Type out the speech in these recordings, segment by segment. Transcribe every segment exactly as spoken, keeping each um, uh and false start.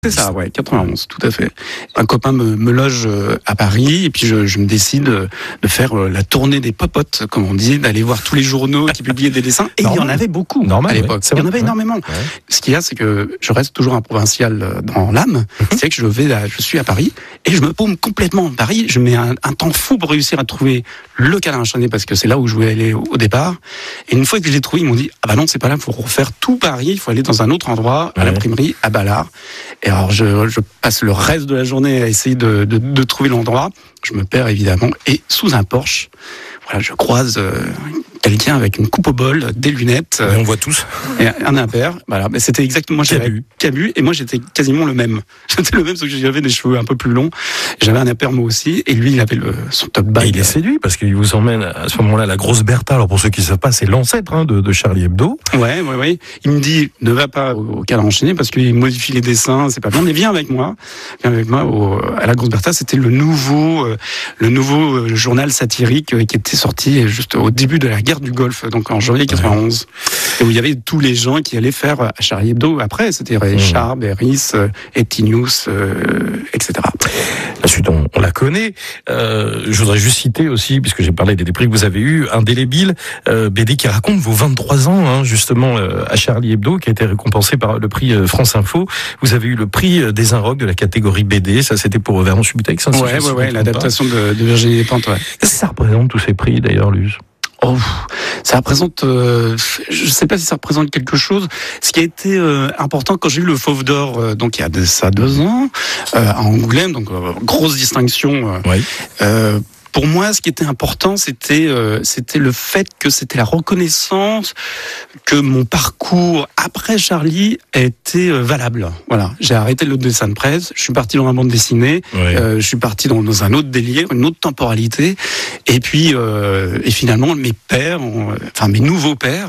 C'est ça, ouais, quatre-vingt-onze, tout à fait. Un copain me, me loge à Paris et puis je, je me décide de faire la tournée des popotes, comme on dit, d'aller voir tous les journaux qui publiaient des dessins. Et Normal. Il y en avait beaucoup Normal, à l'époque. Ouais, il y en avait ouais. énormément. Ouais. Ce qu'il y a, c'est que je reste toujours un provincial dans l'âme. Mm-hmm. C'est que je vais, à, je suis à Paris et je me paume complètement à Paris. Je mets un, un temps fou pour réussir à trouver le Câlin Enchaîné parce que c'est là où je voulais aller au, au départ. Et une fois que je l'ai trouvé, ils m'ont dit ah bah non, c'est pas là, il faut refaire tout Paris, il faut aller dans un autre endroit, à ouais. l'imprimerie, à Ballard. Et alors je, je passe le reste de la journée à essayer de, de, de trouver l'endroit. Je me perds évidemment. Et sous un Porsche, voilà, je croise euh, quelqu'un avec une coupe au bol, des lunettes. Euh, et on voit tous. Et un impair. Voilà, mais c'était exactement Cabu. Cabu. Et moi j'étais quasiment le même. J'étais le même, sauf que j'avais des cheveux un peu plus longs. J'avais un impair moi aussi. Et lui, il avait le, son top bag. Et il est séduit parce qu'il vous emmène à ce moment-là la grosse Bertha. Alors pour ceux qui ne savent pas, c'est l'ancêtre hein, de, de Charlie Hebdo. Ouais, ouais, ouais. Il me dit ne va pas au, au Câlin Enchaîné parce qu'il modifie les dessins. C'est pas bien. Mais viens avec moi. Viens avec moi au, à la grosse Bertha. C'était le nouveau, euh, le nouveau euh, journal satirique euh, qui était sorti juste au début de la guerre du Golfe, donc en janvier quatre-vingt-onze, ouais. et où il y avait tous les gens qui allaient faire à Charlie Hebdo après. C'était Richard, mmh. Berris, euh, Etinius, euh, et cetera. La suite, on, on la connaît. Euh, je voudrais juste citer aussi, puisque j'ai parlé des, des prix que vous avez eus, Indélébile, euh, B D qui raconte vos vingt-trois ans, hein, justement, euh, à Charlie Hebdo, qui a été récompensé par le prix euh, France Info. Vous avez eu le prix euh, des Inrocks de la catégorie B D. Ça, c'était pour Vernon Subutex. Hein, ouais, si ouais, ouais, l'adaptation de, de Virginie Despentes, ouais. Qu'est-ce que ça représente, tous ces prix, d'ailleurs, Luz? Oh, ça représente, euh, je sais pas si ça représente quelque chose. Ce qui a été euh, important quand j'ai eu le Fauve d'Or, euh, donc il y a de ça deux ans, euh, à Angoulême, donc euh, grosse distinction. Euh, oui. euh, Pour moi, ce qui était important, c'était euh, c'était le fait que c'était la reconnaissance que mon parcours après Charlie était euh, valable. Voilà, j'ai arrêté le dessin de presse, je suis parti dans la bande dessinée, oui. euh, je suis parti dans, dans un autre délire, une autre temporalité, et puis euh, et finalement mes pères, ont, enfin mes nouveaux pères,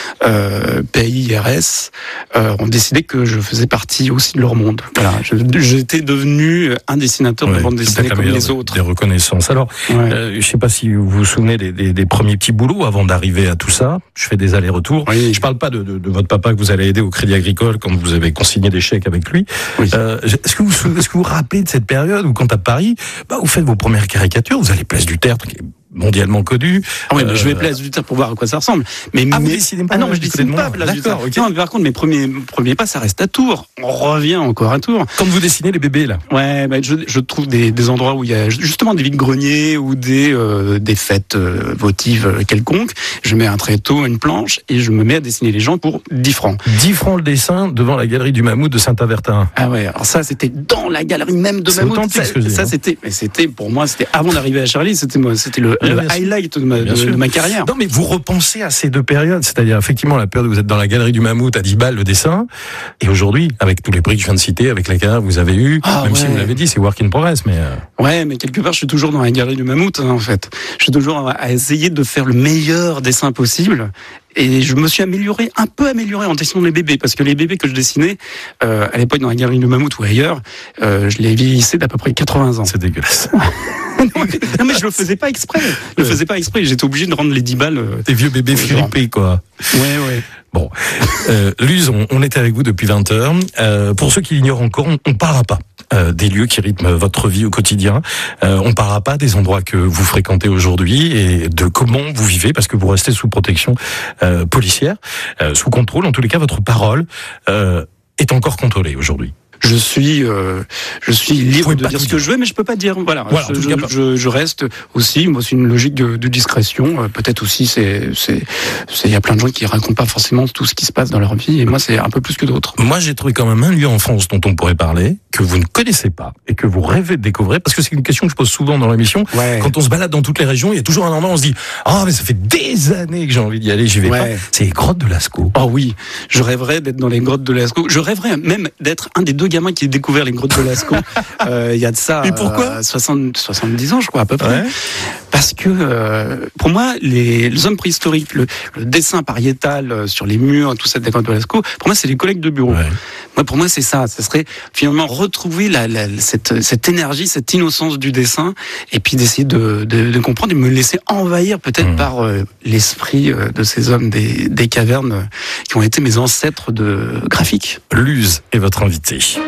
euh, P I R S, euh, ont décidé que je faisais partie aussi de leur monde. Voilà, je, j'étais devenu un dessinateur oui, de bande dessinée comme les autres. Des reconnaissances. Alors. Ouais. Euh, je ne sais pas si vous vous souvenez des, des, des premiers petits boulots avant d'arriver à tout ça. Je fais des allers-retours. Oui. Je ne parle pas de, de, de votre papa que vous allez aider au Crédit Agricole quand vous avez consigné des chèques avec lui. Oui. Euh, est-ce que vous est-ce que vous vous rappelez de cette période où, quand à Paris, bah, vous faites vos premières caricatures, vous allez Place du Tertre, qui est mondialement connu. Ah oui, mais euh... je vais Place du Tertre pour voir à quoi ça ressemble. Mais ah, mes... vous dessinez pas? Ah non, mais je dessine pas Place du Tertre. Okay. Non, mais par contre, mes premiers, premiers pas, ça reste à Tours. On revient encore à Tours. Quand vous dessinez les bébés, là. Ouais, bah, je, je trouve des, des endroits où il y a justement des vides-greniers ou des, euh, des fêtes euh, votives quelconques. Je mets un tréteau, une planche, et je me mets à dessiner les gens pour dix francs. dix francs le dessin devant la galerie du Mammouth de Saint-Avertin. Ah ouais, alors ça, c'était dans la galerie même de c'est Mammouth. Ça, ça c'était, mais c'était, pour moi, c'était avant d'arriver à Charlie, c'était moi, c'était le, le highlight de ma, de, de ma carrière. Non, mais vous repensez à ces deux périodes, c'est-à-dire effectivement la période où vous êtes dans la galerie du Mammouth à dix balles le dessin, et aujourd'hui, avec tous les prix que je viens de citer, avec la carrière que vous avez eue, ah, même ouais. si vous l'avez dit, c'est work in progress, mais... Euh... Ouais, mais quelque part, je suis toujours dans la galerie du Mammouth, hein, en fait. Je suis toujours à, à essayer de faire le meilleur dessin possible. Et je me suis amélioré, un peu amélioré en dessinant les bébés, parce que les bébés que je dessinais, euh, à l'époque dans la galerie du Mammouth ou ailleurs, euh, je les vieillissais d'à peu près quatre-vingts ans. C'est dégueulasse. non, mais, non mais je le faisais pas exprès. Je le faisais pas exprès. J'étais obligé de rendre les dix balles. Euh, Des vieux bébés flippés, quoi. Ouais, ouais. Bon, euh, Luz, on, on était avec vous depuis vingt heures. Euh, pour ceux qui l'ignorent encore, on ne parlera pas euh, des lieux qui rythment votre vie au quotidien. Euh, on ne parlera pas des endroits que vous fréquentez aujourd'hui et de comment vous vivez, parce que vous restez sous protection euh, policière, euh, sous contrôle. En tous les cas, votre parole euh, est encore contrôlée aujourd'hui. Je suis, euh, je suis libre de dire ce que je veux, mais je peux pas dire. Voilà, voilà je, je, je, je reste aussi. Moi, c'est une logique de, de discrétion. Euh, peut-être aussi, c'est, c'est, c'est, il y a plein de gens qui racontent pas forcément tout ce qui se passe dans leur vie, et moi, c'est un peu plus que d'autres. Moi, j'ai trouvé quand même un lieu en France dont on pourrait parler, que vous ne connaissez pas et que vous rêvez de découvrir, parce que c'est une question que je pose souvent dans l'émission. Ouais. Quand on se balade dans toutes les régions, il y a toujours un endroit où on se dit, ah, oh, mais ça fait des années que j'ai envie d'y aller, j'y vais ouais. pas. C'est les grottes de Lascaux. Oh oui, je rêverais d'être dans les grottes de Lascaux. Je rêverais même d'être un des deux gamins qui a découvert les grottes de Lascaux. Il euh, y a de ça. Et pourquoi euh, soixante, soixante-dix ans, je crois, à peu près. Ouais. Parce que, euh, pour moi, les, les hommes préhistoriques, le, le dessin pariétal euh, sur les murs, tout ça des grottes de Lascaux, pour moi, c'est les collègues de bureau. Ouais. Moi, pour moi, c'est ça. Ce serait finalement retrouver la, la, cette, cette énergie, cette innocence du dessin, et puis d'essayer de, de, de comprendre et me laisser envahir peut-être mmh. par euh, l'esprit euh, de ces hommes des, des cavernes euh, qui ont été mes ancêtres de graphique. Luz est votre invité.